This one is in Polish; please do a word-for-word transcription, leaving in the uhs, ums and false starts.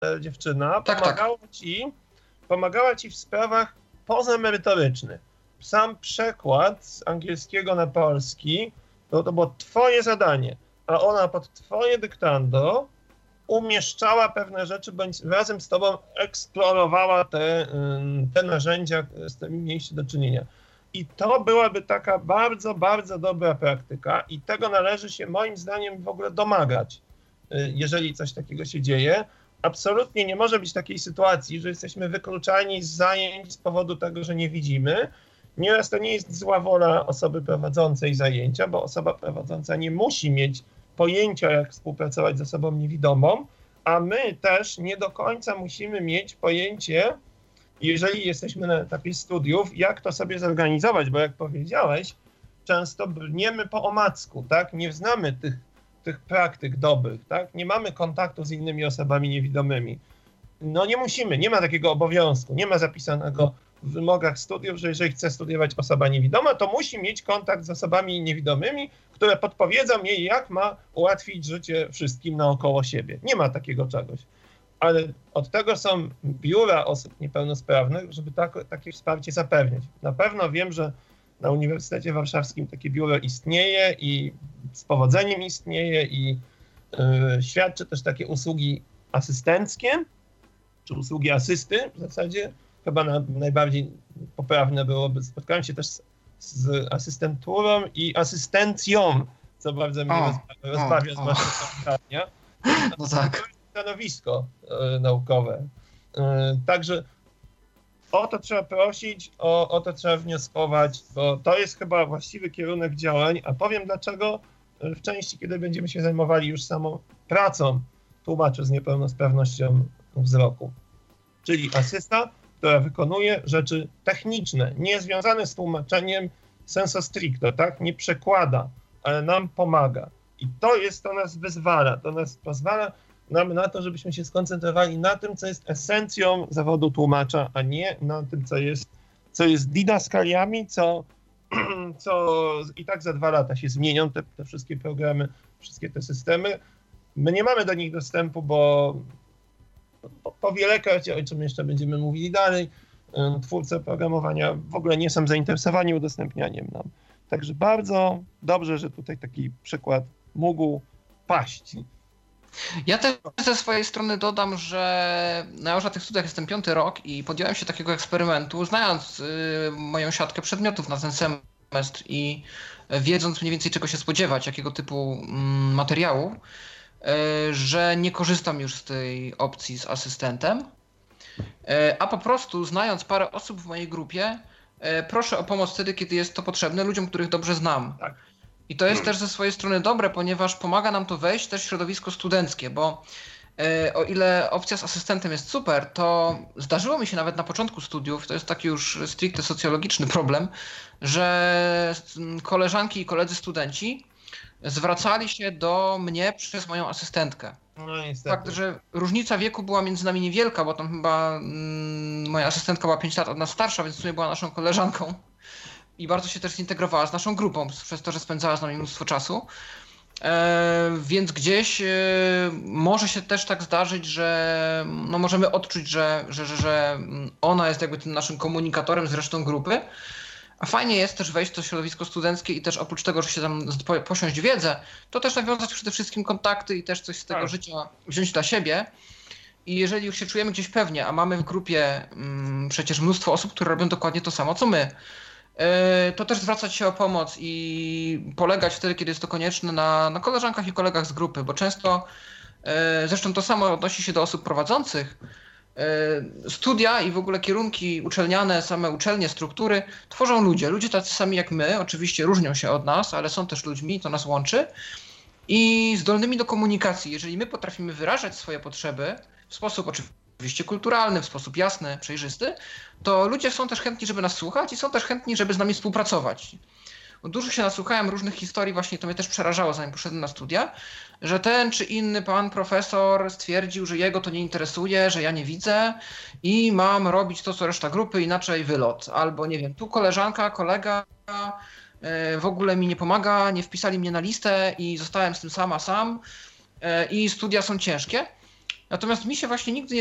dziewczyna, tak, pomagała tak. ci, pomagała ci w sprawach pozamerytorycznych. Sam przekład z angielskiego na polski, to, to było twoje zadanie, a ona pod twoje dyktando umieszczała pewne rzeczy, bądź razem z tobą eksplorowała te, te narzędzia, z którymi mieliście do czynienia. I to byłaby taka bardzo, bardzo dobra praktyka i tego należy się moim zdaniem w ogóle domagać, jeżeli coś takiego się dzieje. Absolutnie nie może być takiej sytuacji, że jesteśmy wykluczani z zajęć z powodu tego, że nie widzimy. Nieraz to nie jest zła wola osoby prowadzącej zajęcia, bo osoba prowadząca nie musi mieć pojęcia, jak współpracować z osobą niewidomą, a my też nie do końca musimy mieć pojęcie, jeżeli jesteśmy na etapie studiów, jak to sobie zorganizować, bo jak powiedziałeś, często brniemy po omacku, tak? Nie znamy tych, tych praktyk dobrych, tak? Nie mamy kontaktu z innymi osobami niewidomymi. No nie musimy, nie ma takiego obowiązku, nie ma zapisanego w wymogach studiów, że jeżeli chce studiować osoba niewidoma, to musi mieć kontakt z osobami niewidomymi, które podpowiedzą jej, jak ma ułatwić życie wszystkim naokoło siebie. Nie ma takiego czegoś. Ale od tego są biura osób niepełnosprawnych, żeby tak, takie wsparcie zapewniać. Na pewno wiem, że na Uniwersytecie Warszawskim takie biuro istnieje i z powodzeniem istnieje i yy, świadczy też takie usługi asystenckie, czy usługi asysty w zasadzie. Chyba na, najbardziej poprawne byłoby, spotkałem się też z, z asystenturą i asystencją, co bardzo mnie o, rozbawia, o, zwłaszcza spotkania. No tak. Stanowisko e, naukowe. E, także o to trzeba prosić, o, o to trzeba wnioskować, bo to jest chyba właściwy kierunek działań, a powiem dlaczego w części, kiedy będziemy się zajmowali już samą pracą tłumaczy z niepełnosprawnością wzroku. Czyli asysta, która wykonuje rzeczy techniczne, nie związane z tłumaczeniem sensu stricto, tak? Nie przekłada, ale nam pomaga. I to jest, to nas wyzwala, to nas pozwala nam na to, żebyśmy się skoncentrowali na tym, co jest esencją zawodu tłumacza, a nie na tym, co jest, co jest didaskaliami, co, co i tak za dwa lata się zmienią, te, te wszystkie programy, wszystkie te systemy. My nie mamy do nich dostępu, bo po, po wielekroć, o czym jeszcze będziemy mówili dalej, twórcy oprogramowania w ogóle nie są zainteresowani udostępnianiem nam. Także bardzo dobrze, że tutaj taki przykład mógł paść. Ja też ze swojej strony dodam, że ja już na tych studiach jestem piąty rok i podjąłem się takiego eksperymentu, znając y, moją siatkę przedmiotów na ten semestr i wiedząc mniej więcej czego się spodziewać, jakiego typu mm, materiału, y, że nie korzystam już z tej opcji z asystentem, y, a po prostu znając parę osób w mojej grupie, y, proszę o pomoc wtedy, kiedy jest to potrzebne ludziom, których dobrze znam. Tak. I to jest też ze swojej strony dobre, ponieważ pomaga nam to wejść też w środowisko studenckie, bo e, o ile opcja z asystentem jest super, to zdarzyło mi się nawet na początku studiów, to jest taki już stricte socjologiczny problem, że koleżanki i koledzy studenci zwracali się do mnie przez moją asystentkę. No niestety. Fakt, że różnica wieku była między nami niewielka, bo tam chyba mm, moja asystentka była pięć lat od nas starsza, więc w sumie była naszą koleżanką. I bardzo się też zintegrowała z naszą grupą, przez to, że spędzała z nami mnóstwo czasu. E, więc gdzieś e, może się też tak zdarzyć, że no możemy odczuć, że, że, że, że ona jest jakby tym naszym komunikatorem z resztą grupy. A fajnie jest też wejść w to środowisko studenckie i też oprócz tego, że się tam posiąść wiedzę, to też nawiązać przede wszystkim kontakty i też coś z tego tak. życia wziąć dla siebie. I jeżeli już się czujemy gdzieś pewnie, a mamy w grupie mm, przecież mnóstwo osób, które robią dokładnie to samo, co my, to też zwracać się o pomoc i polegać wtedy, kiedy jest to konieczne, na, na koleżankach i kolegach z grupy, bo często, zresztą to samo odnosi się do osób prowadzących, studia i w ogóle kierunki uczelniane, same uczelnie, struktury tworzą ludzie. Ludzie tacy sami jak my, oczywiście różnią się od nas, ale są też ludźmi, to nas łączy i zdolnymi do komunikacji. Jeżeli my potrafimy wyrażać swoje potrzeby w sposób oczywiście, oczywiście kulturalny, w sposób jasny, przejrzysty, to ludzie są też chętni, żeby nas słuchać i są też chętni, żeby z nami współpracować. Dużo się nasłuchałem różnych historii, właśnie to mnie też przerażało, zanim poszedłem na studia, że ten czy inny pan profesor stwierdził, że jego to nie interesuje, że ja nie widzę i mam robić to, co reszta grupy, inaczej wylot. Albo nie wiem, tu koleżanka, kolega w ogóle mi nie pomaga, nie wpisali mnie na listę i zostałem z tym sama sam i studia są ciężkie. Natomiast mi się właśnie nigdy